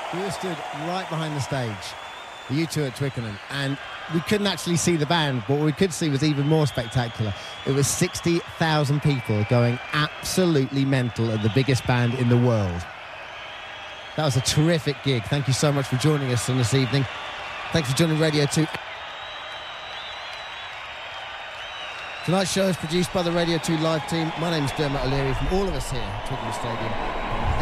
We were stood right behind the stage, the U2 at Twickenham, and we couldn't actually see the band, but what we could see was even more spectacular. It was 60,000 people going absolutely mental at the biggest band in the world. That was a terrific gig. Thank you so much for joining us on this evening. Thanks for joining Radio 2. Tonight's show is produced by the Radio 2 live team. My name's Dermot O'Leary from all of us here at Twickenham Stadium.